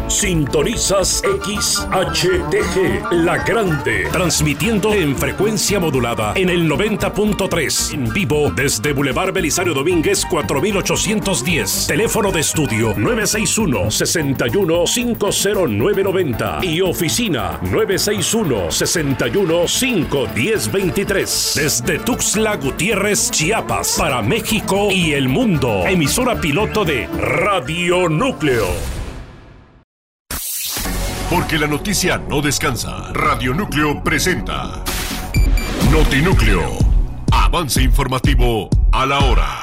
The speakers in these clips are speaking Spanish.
Sintonizas XHTG, La Grande, transmitiendo en frecuencia modulada en el 90.3, en vivo desde Boulevard Belisario Domínguez 4810, teléfono de estudio 961-61-50990 y oficina 961-61-51023, desde Tuxtla Gutiérrez, Chiapas, para México y el mundo. Emisora piloto de Radio Núcleo. Porque la noticia no descansa. Radio Núcleo presenta Notinúcleo. Avance informativo a la hora.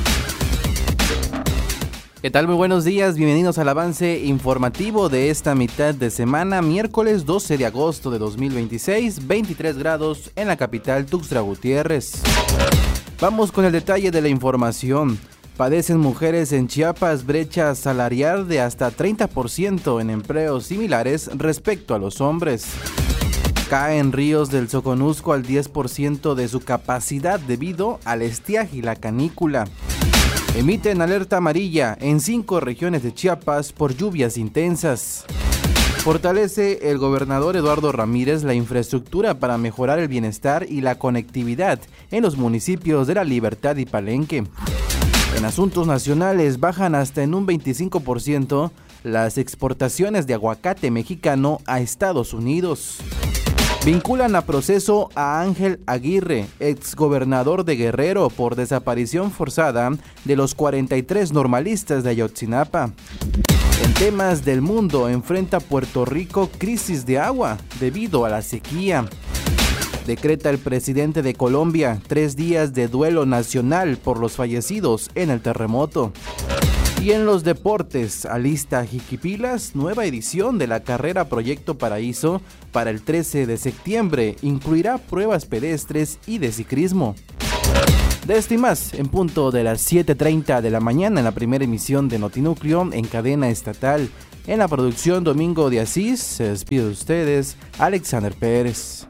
¿Qué tal? Muy buenos días, bienvenidos al avance informativo de esta mitad de semana, miércoles 12 de agosto de 2026, 23 grados en la capital Tuxtla Gutiérrez. Vamos con el detalle de la información. Padecen mujeres en Chiapas brecha salarial de hasta 30% en empleos similares respecto a los hombres. Caen ríos del Soconusco al 10% de su capacidad debido al estiaje y la canícula. Emiten alerta amarilla en 5 regiones de Chiapas por lluvias intensas. Fortalece el gobernador Eduardo Ramírez la infraestructura para mejorar el bienestar y la conectividad en los municipios de La Libertad y Palenque. En asuntos nacionales bajan hasta en un 25% las exportaciones de aguacate mexicano a Estados Unidos. Vinculan a proceso a Ángel Aguirre, exgobernador de Guerrero, por desaparición forzada de los 43 normalistas de Ayotzinapa. En temas del mundo, enfrenta Puerto Rico crisis de agua debido a la sequía. Decreta el presidente de Colombia 3 días de duelo nacional por los fallecidos en el terremoto. Y en los deportes, alista Jiquipilas, nueva edición de la carrera Proyecto Paraíso para el 13 de septiembre. Incluirá pruebas pedestres y de ciclismo. De esto y más, en punto de las 7:30 de la mañana en la primera emisión de Notinúcleo en cadena estatal. En la producción Domingo de Asís, se despide de ustedes, Alexander Pérez.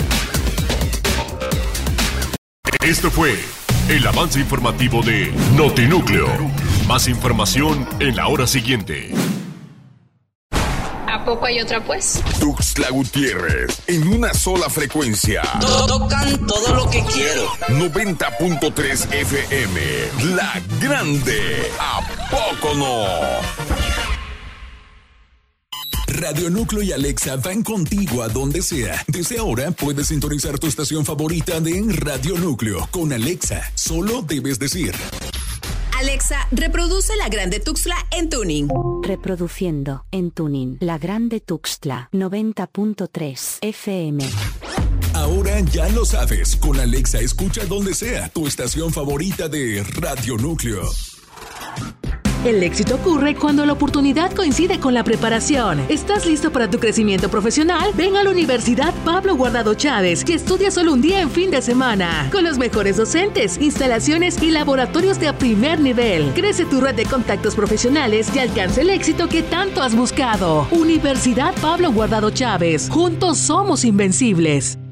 Esto fue el avance informativo de Notinúcleo. Más información en la hora siguiente. ¿A poco hay otra pues? Tuxtla Gutiérrez, en una sola frecuencia. Tocan todo lo que quiero. 90.3 FM, La Grande. ¿A poco no? Radio Núcleo y Alexa van contigo a donde sea. Desde ahora puedes sintonizar tu estación favorita de Radio Núcleo. Con Alexa, solo debes decir: Alexa, reproduce La Grande Tuxtla en tuning. Reproduciendo en tuning La Grande Tuxtla 90.3 FM. Ahora ya lo sabes. Con Alexa escucha donde sea tu estación favorita de Radio Núcleo. El éxito ocurre cuando la oportunidad coincide con la preparación. ¿Estás listo para tu crecimiento profesional? Ven a la Universidad Pablo Guardado Chávez y estudia solo un día en fin de semana. Con los mejores docentes, instalaciones y laboratorios de primer nivel. Crece tu red de contactos profesionales y alcanza el éxito que tanto has buscado. Universidad Pablo Guardado Chávez. Juntos somos invencibles.